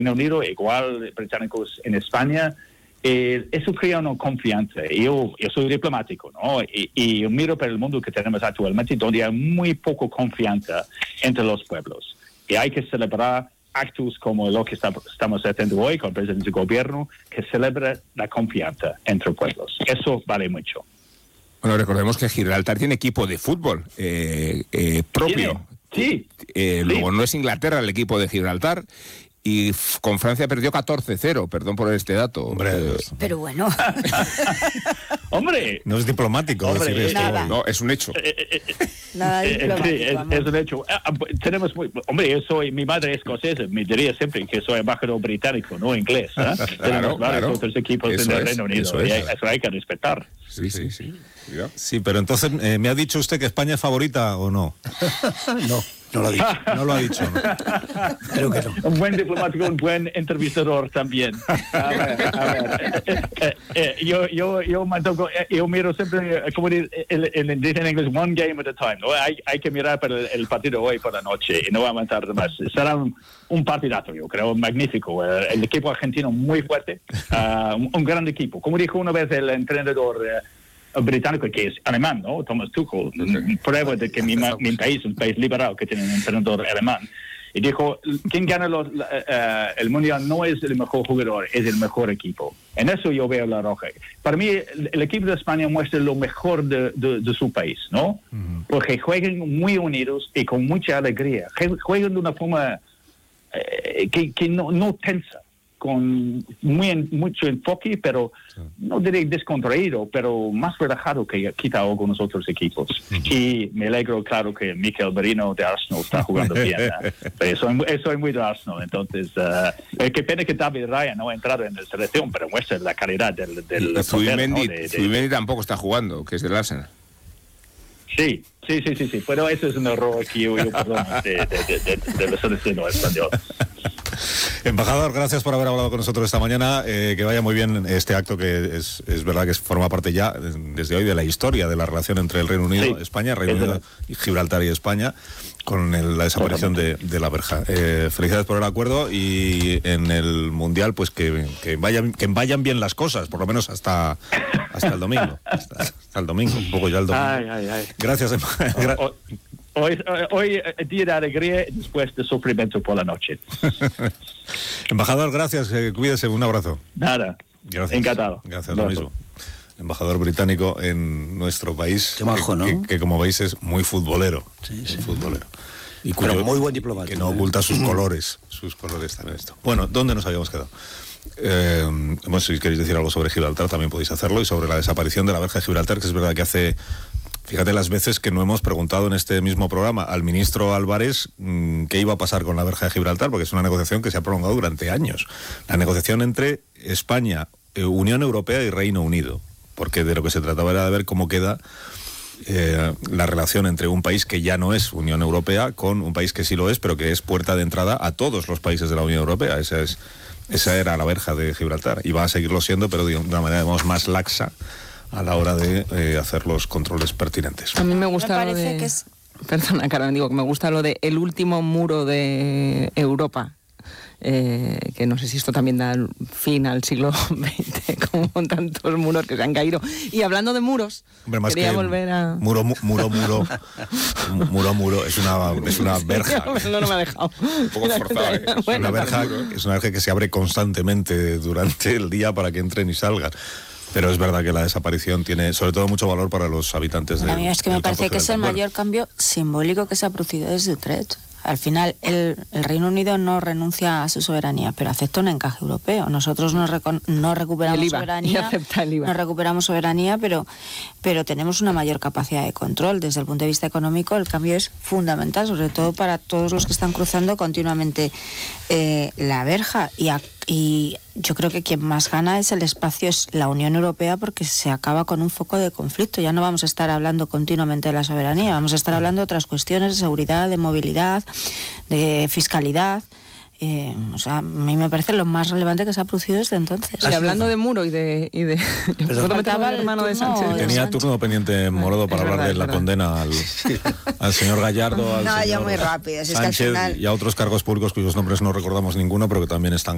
Reino Unido, igual británicos en España. Eso crea una confianza. Yo soy diplomático, ¿no? Y miro para el mundo que tenemos actualmente, donde hay muy poca confianza entre los pueblos. Y hay que celebrar actos como lo que estamos haciendo hoy con el presidente del gobierno, que celebra la confianza entre pueblos. Eso vale mucho. Bueno, recordemos que Gibraltar tiene equipo de fútbol propio. Sí. Luego no es Inglaterra el equipo de Gibraltar. Y con Francia perdió 14-0, perdón por este dato. Hombre, pero bueno. Hombre. No es diplomático decir esto. Nada. No, es un hecho. Nada diplomático. Sí, es un hecho. Tenemos mi madre es escocesa, me diría siempre que soy embajador británico, no inglés. Tenemos varios otros equipos en el Reino Unido, y eso hay que respetar. Sí. Sí, pero entonces, ¿me ha dicho usted que España es favorita o no? No lo ha dicho. No lo ha dicho, ¿no? Creo que no. Un buen diplomático, un buen entrevistador también. A ver, yo miro siempre, como dicen en inglés, one game at a time, ¿no? Hay que mirar para el partido hoy por la noche y no avanzar más. Será un partidazo, yo creo, magnífico. El equipo argentino muy fuerte, un gran equipo. Como dijo una vez el entrenador británico, que es alemán, ¿no? Thomas Tuchel, prueba de que mi país es un país liberal que tiene un entrenador alemán, y dijo, quien gana el mundial no es el mejor jugador, es el mejor equipo. En eso yo veo la roja. Para mí el equipo de España muestra lo mejor de su país, ¿no? Porque juegan muy unidos y con mucha alegría, juegan de una forma que no tensa, con mucho enfoque, pero no diré descontraído, pero más relajado que quizá algunos otros equipos. Y me alegro, claro, que Mikel Merino de Arsenal está jugando bien. Soy muy de Arsenal, entonces qué pena que David Raya no ha entrado en la selección, pero muestra la calidad del Zubimendi tampoco está jugando, que es del Arsenal. Sí, pero eso es un error que yo perdono de la selección española. Embajador, gracias por haber hablado con nosotros esta mañana. Que vaya muy bien este acto, que es verdad que forma parte ya desde hoy de la historia de la relación entre el Reino Unido, España, Reino Unido y Gibraltar y España, con la desaparición de la verja. Felicidades por el acuerdo, y en el Mundial pues que vayan bien las cosas, por lo menos hasta el domingo. Hasta el domingo, un poco ya el domingo. Ay. Gracias. Hoy día de alegría después de sufrimiento por la noche. Embajador, gracias, cuídese, un abrazo. Nada, gracias. Encantado. Gracias, lo mismo. Embajador británico en nuestro país. Qué majo, ¿no? Que como veis es muy futbolero. Sí. Muy futbolero. Y pero muy buen diplomático. Que no oculta sus colores. Sus colores también esto. Bueno, ¿dónde nos habíamos quedado? Si queréis decir algo sobre Gibraltar también podéis hacerlo, y sobre la desaparición de la verja de Gibraltar, que es verdad que hace... Fíjate las veces que no hemos preguntado en este mismo programa al ministro Álvarez qué iba a pasar con la verja de Gibraltar, porque es una negociación que se ha prolongado durante años. La negociación entre España, Unión Europea y Reino Unido, porque de lo que se trataba era de ver cómo queda la relación entre un país que ya no es Unión Europea con un país que sí lo es, pero que es puerta de entrada a todos los países de la Unión Europea. Esa era la verja de Gibraltar, y va a seguirlo siendo, pero de una manera, digamos, más laxa a la hora de hacer los controles pertinentes. A mí me gusta lo de... Perdona, Carmen, digo que me gusta lo de el último muro de Europa. Que no sé si esto también da fin al siglo XX, como tantos muros que se han caído. Y hablando de muros, hombre, más quería que volver a... Muro, es una verja. No me ha dejado. Un poco forzado, ¿eh? Bueno, es una verja que se abre constantemente durante el día para que entren y salgan. Pero es verdad que la desaparición tiene, sobre todo, mucho valor para los habitantes de... A mí es que me parece que es el mayor cambio simbólico que se ha producido desde Utrecht. Al final, el Reino Unido no renuncia a su soberanía, pero acepta un encaje europeo. Nosotros no recuperamos soberanía, no recuperamos soberanía, pero tenemos una mayor capacidad de control. Desde el punto de vista económico, el cambio es fundamental, sobre todo para todos los que están cruzando continuamente la verja. Y yo creo que quien más gana es el espacio, es la Unión Europea, porque se acaba con un foco de conflicto. Ya no vamos a estar hablando continuamente de la soberanía, vamos a estar hablando de otras cuestiones de seguridad, de movilidad, de fiscalidad. A mí me parece lo más relevante que se ha producido desde entonces. Y hablando de muro y de el hermano de Sánchez. Tenía turno pendiente Morodo para hablar de la condena al señor Gallardo, al señor ya muy rápido. Sánchez, y a otros cargos públicos cuyos nombres no recordamos ninguno, pero que también están